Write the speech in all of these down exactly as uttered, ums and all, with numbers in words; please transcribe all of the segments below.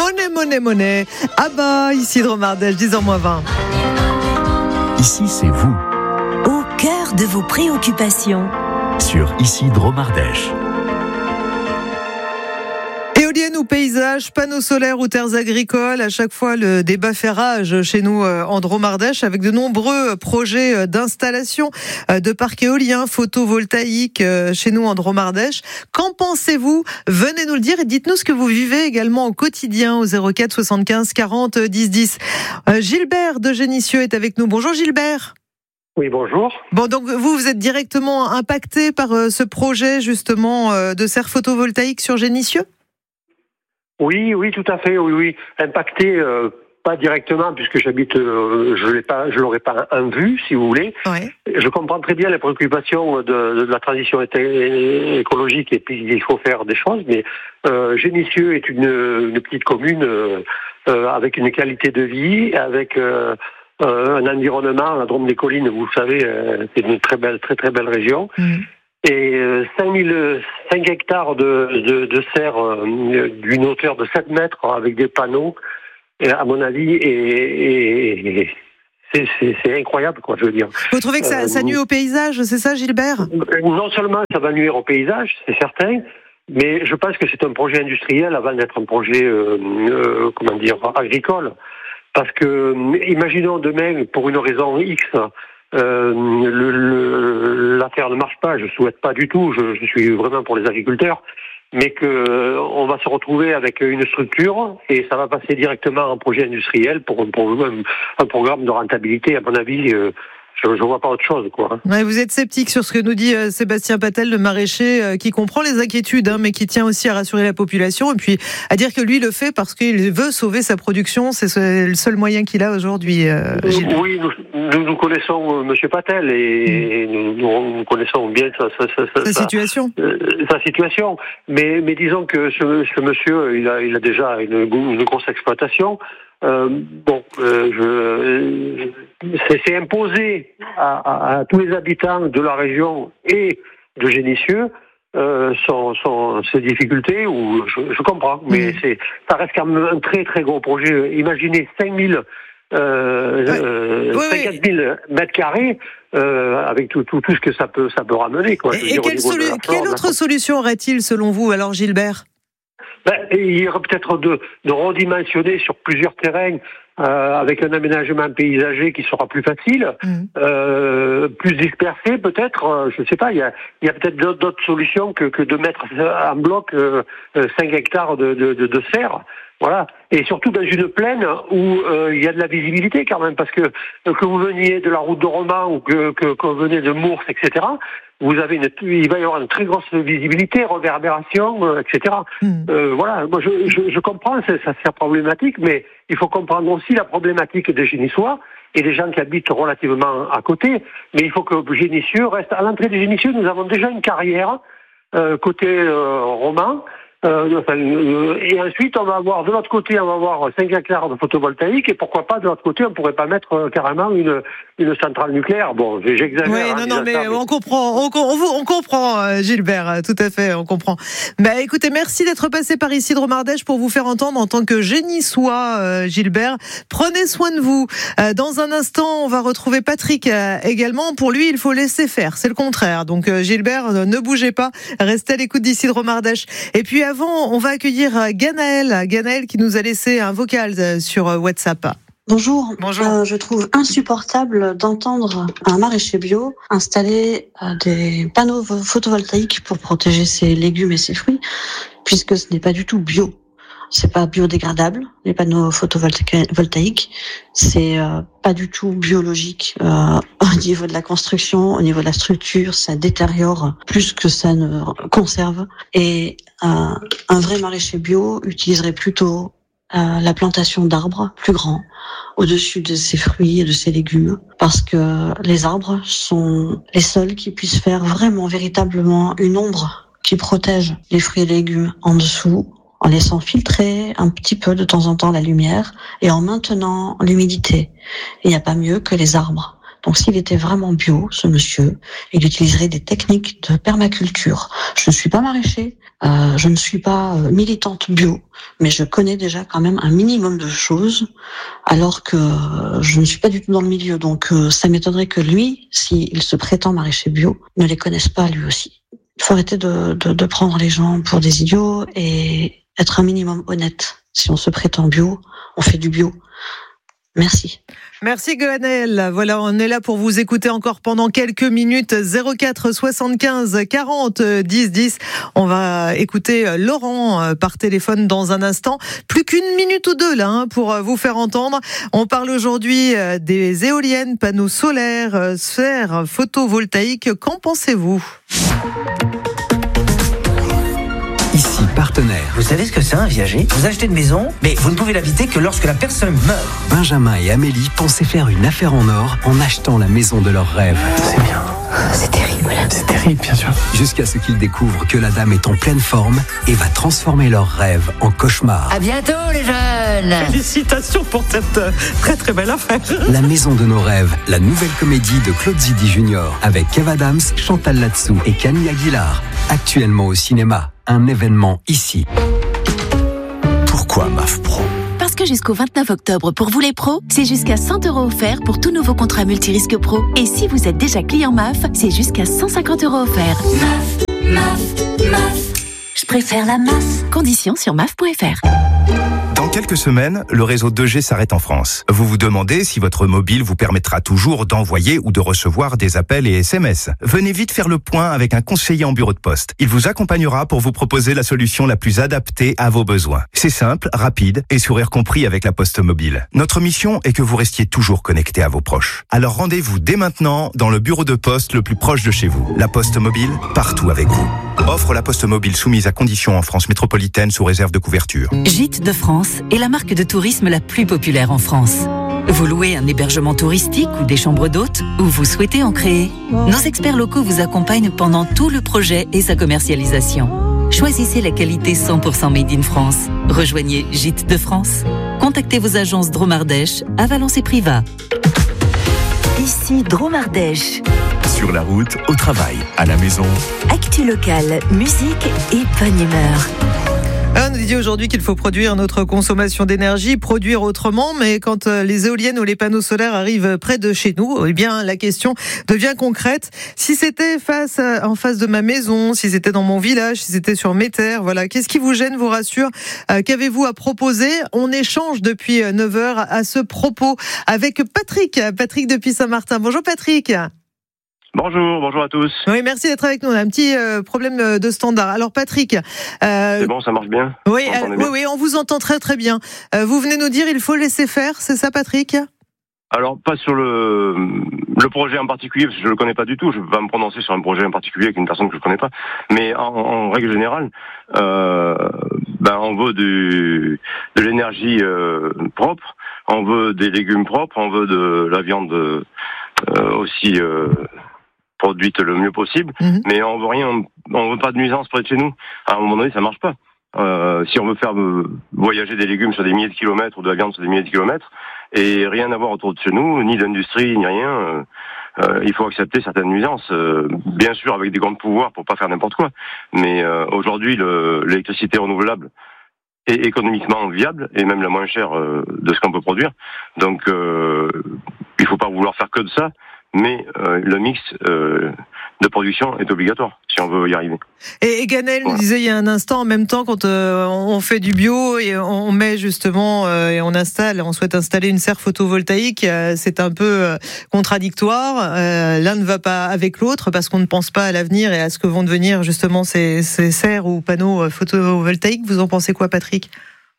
Monnaie, monnaie, monnaie. Ah bah, ici Dromardèche, dix heures moins vingt. Ici, c'est vous. Au cœur de vos préoccupations. Sur Ici Dromardèche. Éoliennes ou paysages, panneaux solaires ou terres agricoles, à chaque fois le débat fait rage chez nous en Dromardèche avec de nombreux projets d'installation de parcs éoliens, photovoltaïques chez nous en Dromardèche. Qu'en pensez-vous? Venez nous le dire et dites-nous ce que vous vivez également au quotidien au zéro quatre soixante-quinze quarante dix dix. Gilbert de Génissieux est avec nous. Bonjour Gilbert. Oui, bonjour. Bon, donc vous, vous êtes directement impacté par ce projet justement de serre photovoltaïque sur Génissieux? Oui, oui, tout à fait, oui, oui. Impacté, euh, pas directement, puisque j'habite, euh, je l'ai pas, je l'aurais pas en vue, si vous voulez. Ouais. Je comprends très bien les préoccupations de, de la transition écologique et puis il faut faire des choses, mais euh, Génissieux est une, une petite commune euh, euh, avec une qualité de vie, avec euh, euh, un environnement, la Drôme des Collines, vous le savez, euh, c'est une très belle, très très belle région. Mmh. Et euh, cinq mille cinq hectares de, de, de serre euh, d'une hauteur de sept mètres avec des panneaux, et à mon avis, et, et c'est, c'est, c'est incroyable, quoi, je veux dire. Vous trouvez que ça, euh, ça nuit au paysage, c'est ça, Gilbert? Non seulement ça va nuire au paysage, c'est certain, mais je pense que c'est un projet industriel avant d'être un projet, euh, euh, comment dire, agricole. Parce que, imaginons demain, pour une raison X, Euh, le, le, l'affaire ne marche pas, je souhaite pas du tout, je, je suis vraiment pour les agriculteurs, mais que euh, on va se retrouver avec une structure et ça va passer directement en projet industriel pour, pour un, un programme de rentabilité, à mon avis, euh, je ne vois pas autre chose, quoi. Ouais, vous êtes sceptique sur ce que nous dit euh, Sébastien Patel, le maraîcher, euh, qui comprend les inquiétudes, hein, mais qui tient aussi à rassurer la population, et puis à dire que lui le fait parce qu'il veut sauver sa production, c'est le seul moyen qu'il a aujourd'hui. Euh, oui, nous, nous, nous connaissons euh, Monsieur Patel et, mmh. nous, nous, nous connaissons bien sa, sa, sa, sa, sa situation. Euh, sa situation, mais, mais disons que ce, ce monsieur, il a, il a déjà une, une grosse exploitation. Euh, bon, euh, je, c'est, c'est imposé à, à, à tous les habitants de la région et de Génissieux euh, sont, sont ces difficultés. Où je, je comprends, mais mmh. c'est, ça reste quand même un très très gros projet. Imaginez cinq mille, euh, ouais. euh, oui, cinquante mille oui. mètres carrés euh, avec tout, tout, tout ce que ça peut, ça peut ramener, quoi. Et, et quelle, solu- quelle autre solution aurait-il selon vous, alors Gilbert? Ben, il y aurait peut-être de, de redimensionner sur plusieurs terrains euh, avec un aménagement paysager qui sera plus facile, mmh. euh, plus dispersé peut-être. Euh, je ne sais pas. Il y a, il y a peut-être d'autres, d'autres solutions que, que de mettre en bloc euh, cinq hectares de, de, de, de serre. Voilà. Et surtout dans une plaine où euh, il y a de la visibilité quand même, parce que que vous veniez de la route de Romans ou que que, que vous venez de Mours, et cetera. Vous avez une, il va y avoir une très grosse visibilité, réverbération, euh, et cetera. Mmh. Euh, voilà. Moi, je, je, je comprends, c'est, ça c'est problématique, mais il faut comprendre aussi la problématique des Génissois et des gens qui habitent relativement à côté. Mais il faut que Génissieux reste à l'entrée des Génissieux. Nous avons déjà une carrière euh, côté euh, roman. Euh, enfin, euh, et ensuite, on va avoir de l'autre côté, on va avoir cinq hectares de photovoltaïque, et pourquoi pas de l'autre côté, on pourrait pas mettre euh, carrément une une centrale nucléaire. Bon, j'exagère. Oui, hein, non, non, mais on comprend, on, on, on comprend, Gilbert, tout à fait, on comprend. Bah, écoutez, merci d'être passé par ici, Dromardèche, pour vous faire entendre en tant que Génissois, euh, Gilbert. Prenez soin de vous. Euh, dans un instant, on va retrouver Patrick euh, également. Pour lui, il faut laisser faire, c'est le contraire. Donc, euh, Gilbert, euh, ne bougez pas, restez à l'écoute d'ici, Dromardèche. Et puis avant, on va accueillir Ganaël, Ganaël qui nous a laissé un vocal sur WhatsApp. Bonjour. Bonjour. Euh, je trouve insupportable d'entendre un maraîcher bio installer euh, des panneaux photovoltaïques pour protéger ses légumes et ses fruits, puisque ce n'est pas du tout bio. C'est pas biodégradable, les panneaux photovoltaïques. C'est euh, pas du tout biologique euh, au niveau de la construction, au niveau de la structure. Ça détériore plus que ça ne conserve. Et euh, un vrai maraîcher bio utiliserait plutôt euh, la plantation d'arbres plus grands au-dessus de ses fruits et de ses légumes, parce que les arbres sont les seuls qui puissent faire vraiment, véritablement une ombre qui protège les fruits et légumes en dessous, en laissant filtrer un petit peu de temps en temps la lumière et en maintenant l'humidité. Il n'y a pas mieux que les arbres. Donc s'il était vraiment bio, ce monsieur, il utiliserait des techniques de permaculture. Je ne suis pas maraîcher, euh, je ne suis pas militante bio, mais je connais déjà quand même un minimum de choses, alors que je ne suis pas du tout dans le milieu. Donc euh, ça m'étonnerait que lui, s'il se prétend maraîcher bio, ne les connaisse pas lui aussi. Il faut arrêter de, de, de prendre les gens pour des idiots et être un minimum honnête. Si on se prétend bio, on fait du bio. Merci. Merci Goanel. Voilà, on est là pour vous écouter encore pendant quelques minutes. zéro quatre soixante-quinze quarante dix dix. On va écouter Laurent par téléphone dans un instant. Plus qu'une minute ou deux là hein, pour vous faire entendre. On parle aujourd'hui des éoliennes, panneaux solaires, sphères photovoltaïques. Qu'en pensez-vous ? Ici, partenaire. Vous savez ce que c'est un viager ? Vous achetez une maison, mais vous ne pouvez l'habiter que lorsque la personne meurt. Benjamin et Amélie pensaient faire une affaire en or en achetant la maison de leurs rêves. C'est bien. C'est terrible. C'est terrible, bien sûr. Jusqu'à ce qu'ils découvrent que la dame est en pleine forme et va transformer leurs rêves en cauchemar. À bientôt, les jeunes. Félicitations pour cette très très belle affaire. La maison de nos rêves, la nouvelle comédie de Claude Zidi Junior avec Kev Adams, Chantal Latsou et Camille Aguilar. Actuellement au cinéma, un événement ici. Pourquoi M A F Pro ? Parce que jusqu'au vingt-neuf octobre, pour vous les pros, c'est jusqu'à cent euros offerts pour tout nouveau contrat multirisque pro. Et si vous êtes déjà client M A F, c'est jusqu'à cent cinquante euros offerts. M A F, M A F, M A F. Je préfère la M A F. Conditions sur M A F point F R. Dans quelques semaines, le réseau deux G s'arrête en France. Vous vous demandez si votre mobile vous permettra toujours d'envoyer ou de recevoir des appels et S M S. Venez vite faire le point avec un conseiller en bureau de poste. Il vous accompagnera pour vous proposer la solution la plus adaptée à vos besoins. C'est simple, rapide et sourire compris avec la Poste Mobile. Notre mission est que vous restiez toujours connecté à vos proches. Alors rendez-vous dès maintenant dans le bureau de poste le plus proche de chez vous. La Poste Mobile, partout avec vous. Offre La Poste Mobile soumise à conditions en France métropolitaine sous réserve de couverture. Gîtes de France est la marque de tourisme la plus populaire en France. Vous louez un hébergement touristique ou des chambres d'hôtes ou vous souhaitez en créer ? Nos experts locaux vous accompagnent pendant tout le projet et sa commercialisation. Choisissez la qualité cent pour cent made in France. Rejoignez Gîtes de France. Contactez vos agences Dromardèche à Valence et Privas. Ici Dromardèche. Sur la route, au travail, à la maison. Actu locale, musique et bonne humeur. On nous dit aujourd'hui qu'il faut produire notre consommation d'énergie, produire autrement, mais quand les éoliennes ou les panneaux solaires arrivent près de chez nous, eh bien la question devient concrète. Si c'était face à, en face de ma maison, si c'était dans mon village, si c'était sur mes terres, voilà, qu'est-ce qui vous gêne, vous rassure ? euh, Qu'avez-vous à proposer ? On échange depuis neuf heures à ce propos avec Patrick, Patrick depuis Saint-Martin. Bonjour Patrick. Bonjour, bonjour à tous. Oui, merci d'être avec nous. On a un petit euh, problème de standard. Alors Patrick, euh, c'est bon, ça marche bien. Oui, euh, oui, oui, on vous entend très très bien. Euh, vous venez nous dire, il faut laisser faire, c'est ça, Patrick ? Alors pas sur le le projet en particulier, parce que je le connais pas du tout. Je ne vais pas me prononcer sur un projet en particulier avec une personne que je connais pas. Mais en, en règle générale, euh, ben on veut du de l'énergie euh, propre, on veut des légumes propres, on veut de la viande euh, aussi. Euh, produite le mieux possible, mmh. mais on veut rien, on veut pas de nuisance près de chez nous. À un moment donné, ça marche pas. Euh, si on veut faire euh, voyager des légumes sur des milliers de kilomètres ou de la viande sur des milliers de kilomètres et rien avoir autour de chez nous, ni d'industrie, ni rien, euh, euh, il faut accepter certaines nuisances. Euh, bien sûr, avec des grands pouvoirs pour pas faire n'importe quoi. Mais euh, aujourd'hui, le, l'électricité renouvelable est économiquement viable et même la moins chère euh, de ce qu'on peut produire. Donc, euh, il faut pas vouloir faire que de ça. Mais euh, le mix euh, de production est obligatoire si on veut y arriver. Et, et Ganel voilà. nous disait il y a un instant, en même temps, quand euh, on fait du bio et on met justement euh, et on installe, on souhaite installer une serre photovoltaïque, euh, c'est un peu euh, contradictoire. Euh, l'un ne va pas avec l'autre parce qu'on ne pense pas à l'avenir et à ce que vont devenir justement ces, ces serres ou panneaux photovoltaïques. Vous en pensez quoi, Patrick ?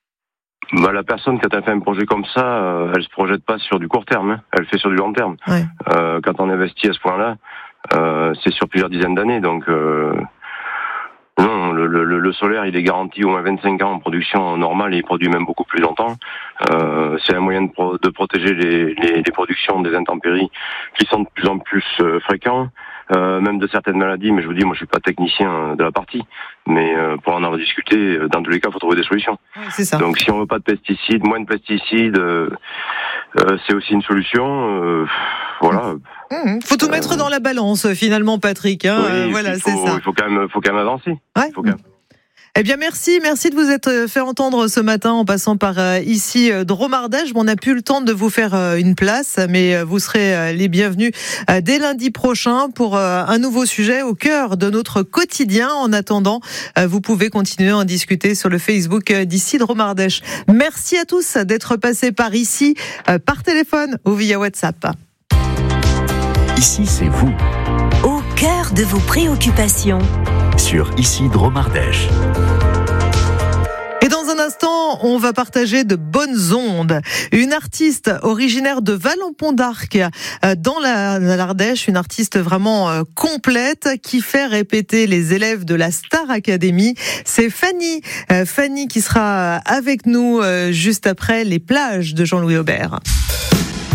Bah, la personne, quand elle fait un projet comme ça, euh, elle se projette pas sur du court terme, hein. Elle fait sur du long terme. Ouais. Euh, quand on investit à ce point-là, euh, c'est sur plusieurs dizaines d'années. Donc, euh, non, le, le, le solaire, il est garanti au moins vingt-cinq ans en production normale et il produit même beaucoup plus longtemps. Euh, c'est un moyen de, pro- de protéger les, les, les productions des intempéries qui sont de plus en plus euh, fréquents. Euh, même de certaines maladies, mais je vous dis, moi je suis pas technicien de la partie, mais euh, pour en avoir discuté, dans tous les cas, il faut trouver des solutions. Oui, c'est ça. Donc si on veut pas de pesticides, moins de pesticides, euh, euh, c'est aussi une solution. Euh, voilà. Mmh, faut tout mettre dans la balance finalement, Patrick. Hein, oui, euh, voilà, faut, c'est ça. Il faut quand même, faut quand même avancer. Ouais. Faut quand même. Eh bien, merci, merci de vous être fait entendre ce matin en passant par euh, ici euh, Dromardèche. Bon, on n'a plus le temps de vous faire euh, une place, mais euh, vous serez euh, les bienvenus euh, dès lundi prochain pour euh, un nouveau sujet au cœur de notre quotidien. En attendant, euh, vous pouvez continuer à en discuter sur le Facebook euh, d'ici Dromardèche. Merci à tous d'être passés par ici, euh, par téléphone ou via WhatsApp. Ici, c'est vous. Au cœur de vos préoccupations. Sur Ici Dromardèche. Et dans un instant, on va partager de bonnes ondes. Une artiste originaire de Vallon-Pont d'Arc, dans la, l'Ardèche, une artiste vraiment complète qui fait répéter les élèves de la Star Academy. C'est Fanny, Fanny qui sera avec nous juste après les plages de Jean-Louis Aubert.